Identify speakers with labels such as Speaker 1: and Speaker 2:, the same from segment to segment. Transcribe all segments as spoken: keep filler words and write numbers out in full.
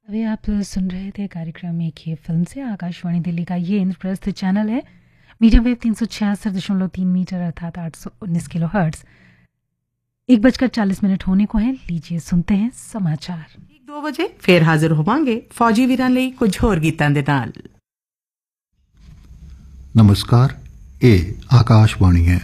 Speaker 1: अभी आप सुन रहे थे कार्यक्रम एक ही फिल्म से आकाशवाणी दिल्ली का ये इंद्रप्रस्थ चैनल है। मीडियम वेव तीन सौ छियासठ दशमलव तीन मीटर अर्थात आठ सौ उन्नीस किलो हर्ट्ज। एक बजकर चालीस मिनट होने को है। लीजिए सुनते हैं समाचार।
Speaker 2: दो बजे फिर हाजिर होवांगे फौजी वीरां ਲਈ ਕੁਝ ਹੋਰ ਗੀਤਾਂ ਦੇ ਨਾਲ।
Speaker 3: नमस्कार, ਇਹ ਆਕਾਸ਼ਵਾਣੀ ਹੈ।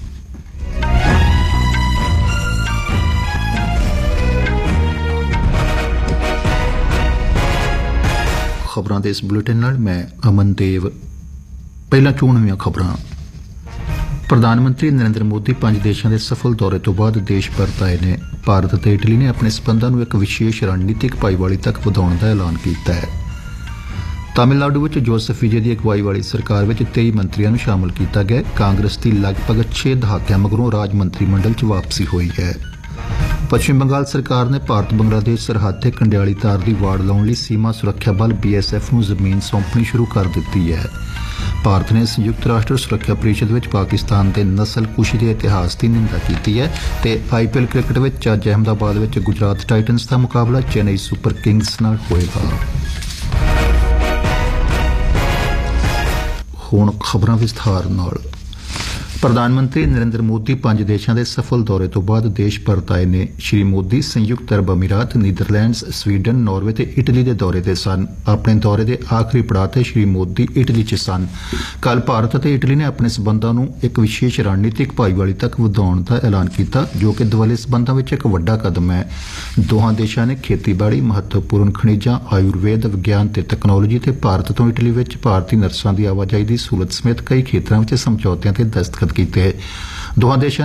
Speaker 3: ਖਬਰਾਂ ਦੇ ਇਸ ਬੁਲੇਟਿਨ ਨਾਲ ਮੈਂ ਅਮਨਦੇਵ। ਪਹਿਲਾਂ ਚੋਣਵੀਆਂ ਖਬਰਾਂ। ਪ੍ਰਧਾਨ ਮੰਤਰੀ ਨਰਿੰਦਰ ਮੋਦੀ ਪੰਜ ਦੇਸ਼ਾਂ ਦੇ ਸਫਲ ਦੌਰੇ ਤੋਂ ਬਾਅਦ ਦੇਸ਼ ਪਰਤ ਆਏ ਨੇ। ਭਾਰਤ ਅਤੇ ਇਟਲੀ ਨੇ ਆਪਣੇ ਸਬੰਧਾਂ ਨੂੰ ਇੱਕ ਵਿਸ਼ੇਸ਼ ਰਣਨੀਤਿਕ ਭਾਈਵਾਲੀ ਤੱਕ ਵਧਾਉਣ ਦਾ ਐਲਾਨ ਕੀਤਾ ਹੈ। ਤਾਮਿਲਨਾਡੂ ਵਿੱਚ ਜੋਸਫ ਵਿਜੇ ਦੀ ਅਗਵਾਈ ਵਾਲੀ ਸਰਕਾਰ ਵਿੱਚ ਤੇਈ ਮੰਤਰੀਆਂ ਨੂੰ ਸ਼ਾਮਲ ਕੀਤਾ ਗਿਆ। ਕਾਂਗਰਸ ਦੀ ਲਗਭਗ ਛੇ ਦਹਾਕਿਆਂ ਮਗਰੋਂ ਰਾਜ ਮੰਤਰੀ ਮੰਡਲ 'ਚ ਵਾਪਸੀ ਹੋਈ ਹੈ। ਪੱਛਮੀ ਬੰਗਾਲ ਸਰਕਾਰ ਨੇ ਭਾਰਤ ਬੰਗਲਾਦੇਸ਼ ਸਰਹੱਦ ਤੇ ਕੰਡਿਆਲੀ ਤਾਰ ਦੀ ਵਾੜ ਲਾਉਣ ਲਈ ਸੀਮਾ ਸੁਰੱਖਿਆ ਬਲ ਬੀ ਐਸ ਐਫ ਨੂੰ ਜ਼ਮੀਨ ਸੌਂਪਣੀ ਸ਼ੁਰੂ ਕਰ ਦਿੱਤੀ ਹੈ। ਭਾਰਤ ਨੇ ਸੰਯੁਕਤ ਰਾਸ਼ਟਰ ਸੁਰੱਖਿਆ ਪਰਿਸ਼ਦ ਵਿੱਚ ਪਾਕਿਸਤਾਨ ਦੇ ਨਸਲਕੁਸ਼ੀ ਦੇ ਇਤਿਹਾਸ ਦੀ ਨਿੰਦਾ ਕੀਤੀ ਹੈ ਤੇ ਆਈ ਪੀ ਐਲ ਕ੍ਰਿਕਟ ਵਿੱਚ ਅੱਜ ਅਹਿਮਦਾਬਾਦ ਵਿੱਚ ਗੁਜਰਾਤ ਟਾਈਟਨਸ ਦਾ ਮੁਕਾਬਲਾ ਚੇਨਈ ਸੁਪਰ ਕਿੰਗਸ ਨਾਲ ਹੋਏਗਾ। ਹੁਣ ਖਬਰਾਂ ਵਿਸਥਾਰ ਨਾਲ। ਪ੍ਰਧਾਨ ਮੰਤਰੀ ਨਰਿੰਦਰ ਮੋਦੀ ਪੰਜ ਦੇਸ਼ਾਂ ਦੇ ਸਫਲ ਦੌਰੇ ਤੋਂ ਬਾਅਦ ਦੇਸ਼ ਪਰਤ ਆਏ ਨੇ। ਸ਼੍ਰੀ ਮੋਦੀ ਸੰਯੁਕਤ ਅਰਬ ਅਮੀਰਾਤ, ਨੀਦਰਲੈਂਡਸ, ਸਵੀਡਨ, ਨਾਰਵੇ ਤੇ ਇਟਲੀ ਦੇ ਦੌਰੇ ਤੇ ਸਨ। ਆਪਣੇ ਦੌਰੇ ਦੇ ਆਖਰੀ ਪੜਾਅ ਤੇ ਸ਼੍ਰੀ ਮੋਦੀ ਇਟਲੀ 'ਚ ਸਨ। ਕੱਲ੍ਹ ਭਾਰਤ ਅਤੇ ਇਟਲੀ ਨੇ ਆਪਣੇ ਸਬੰਧਾਂ ਨੂੰ ਇੱਕ ਵਿਸ਼ੇਸ਼ ਰਣਨੀਤਿਕ ਭਾਈਵਾਲੀ ਤੱਕ ਵਧਾਉਣ ਦਾ ਐਲਾਨ ਕੀਤਾ, ਜੋ ਕਿ ਦੁਵੱਲੇ ਸਬੰਧਾਂ ਵਿੱਚ ਇੱਕ ਵੱਡਾ ਕਦਮ ਹੈ। ਦੋਹਾਂ ਦੇਸ਼ਾਂ ਨੇ ਖੇਤੀਬਾੜੀ, ਮਹੱਤਵਪੂਰਨ ਖਣਿਜਾਂ, ਆਯੁਰਵੇਦ, ਵਿਗਿਆਨ ਤੇ ਤਕਨਾਲੋਜੀ ਤੇ ਭਾਰਤ ਤੋਂ ਇਟਲੀ ਵਿੱਚ ਭਾਰਤੀ ਨਰਸਾਂ ਦੀ ਆਵਾਜਾਈ ਦੀ ਸਹੂਲਤ ਸਮੇਤ ਕਈ ਖੇਤਰਾਂ ਵਿੱਚ ਸਮਝੌਤਿਆਂ ਤੇ ਦਸਤਖਤ ਕੀਤੇ। ਦੋਹਾਂ ਦੇਸ਼ਾਂ